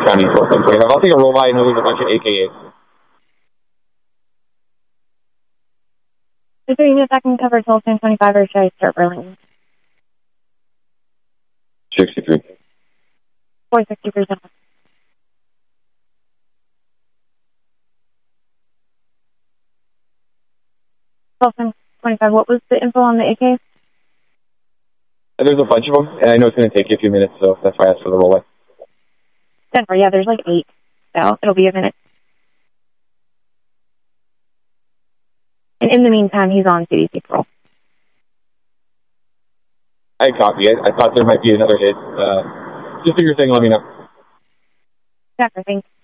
County 475. I'll take a roll by and leave a bunch of AKAs. Is there units that can cover 12-25 or should I start Burlington? 63. 463. 12-25. What was the info on the AK? There's a bunch of them, and I know it's going to take you a few minutes, so that's why I asked for the roll by. Denver, yeah, there's like 8. So it'll be a minute. And in the meantime, he's on CDC parole. I copy it. I thought there might be another hit. Just if you're saying, let me know. Denver, thanks.